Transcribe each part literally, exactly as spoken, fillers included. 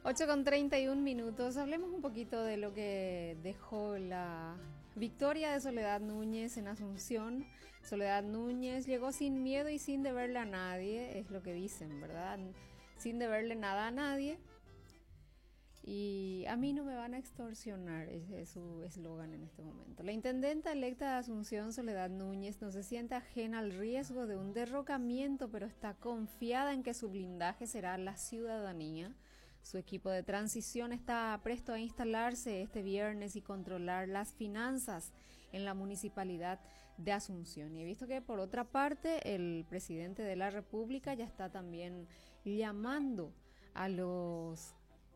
ocho con treinta y un minutos. Hablemos un poquito de lo que dejó la victoria de Soledad Núñez en Asunción. Soledad Núñez llegó sin miedo y sin deberle a nadie, es lo que dicen, ¿verdad? Sin deberle nada a nadie. Y a mí no me van a extorsionar, ese es su eslogan en este momento. La intendenta electa de Asunción, Soledad Núñez, no se siente ajena al riesgo de un derrocamiento, pero está confiada en que su blindaje será la ciudadanía. Su equipo de transición está presto a instalarse este viernes y controlar las finanzas en la municipalidad de Asunción. Y he visto que por otra parte el presidente de la República ya está también llamando a los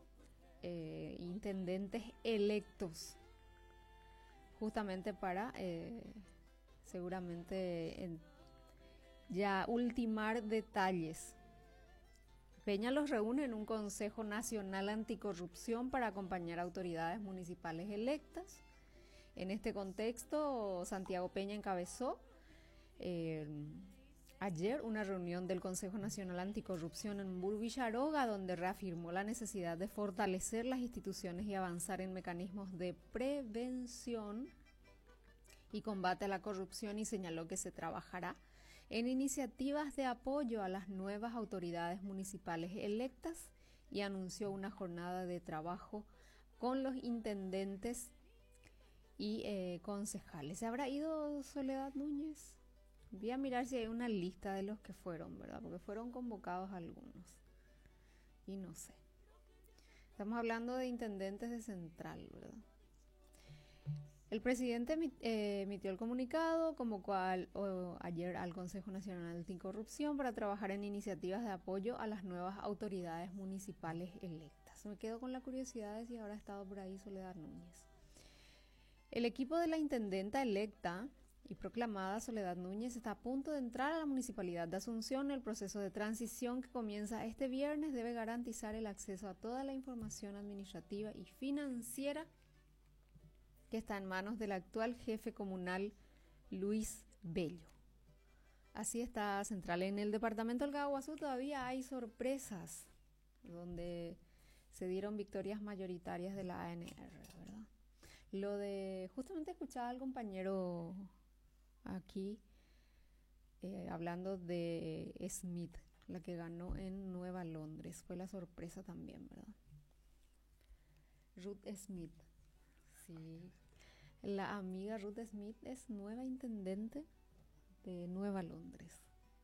eh, intendentes electos justamente para eh, seguramente en, ya ultimar detalles. Peña los reúne en un Consejo Nacional Anticorrupción para acompañar a autoridades municipales electas. En este contexto, Santiago Peña encabezó eh, ayer una reunión del Consejo Nacional Anticorrupción en Burgo Villaroga, donde reafirmó la necesidad de fortalecer las instituciones y avanzar en mecanismos de prevención y combate a la corrupción, y señaló que se trabajará en iniciativas de apoyo a las nuevas autoridades municipales electas, y anunció una jornada de trabajo con los intendentes y eh, concejales. ¿Se habrá ido Soledad Núñez? Voy a mirar si hay una lista de los que fueron, ¿verdad? Porque fueron convocados algunos. Y no sé. Estamos hablando de intendentes de Central, ¿verdad? El presidente eh, emitió el comunicado, convocó al, o, ayer al Consejo Nacional Anticorrupción para trabajar en iniciativas de apoyo a las nuevas autoridades municipales electas. Me quedo con la curiosidad de si habrá estado por ahí Soledad Núñez. El equipo de la intendenta electa y proclamada Soledad Núñez está a punto de entrar a la municipalidad de Asunción. El proceso de transición que comienza este viernes debe garantizar el acceso a toda la información administrativa y financiera que está en manos del actual jefe comunal Luis Bello. Así está Central. En el departamento del Caguazú todavía hay sorpresas, donde se dieron victorias mayoritarias de la A N R, ¿verdad? Lo de, justamente escuchaba al compañero aquí eh, hablando de Smith, la que ganó en Nueva Londres, fue la sorpresa también, ¿verdad? Ruth Smith, sí. La amiga Ruth Smith es nueva intendente de Nueva Londres.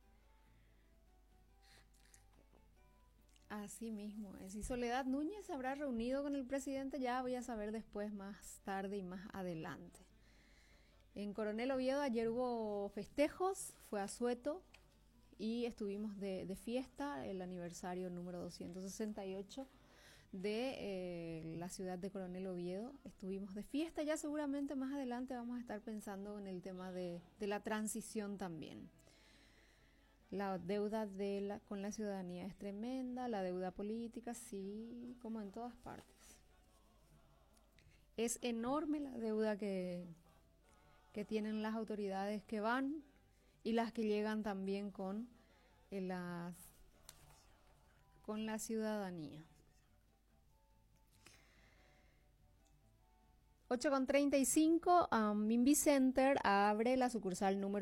Así mismo es. Y Soledad Núñez se habrá reunido con el presidente, ya voy a saber después, más tarde y más adelante. En Coronel Oviedo ayer hubo festejos, fue asueto y estuvimos de, de fiesta, el aniversario número doscientos sesenta y ocho de eh, la ciudad de Coronel Oviedo. Estuvimos de fiesta, ya seguramente más adelante vamos a estar pensando en el tema de, de la transición también. La deuda de la, con la ciudadanía es tremenda, la deuda política, sí, como en todas partes. Es enorme la deuda que, que tienen las autoridades que van y las que llegan también con, eh, las, con la ciudadanía. ocho con treinta y cinco, um, Minvi Center abre la sucursal número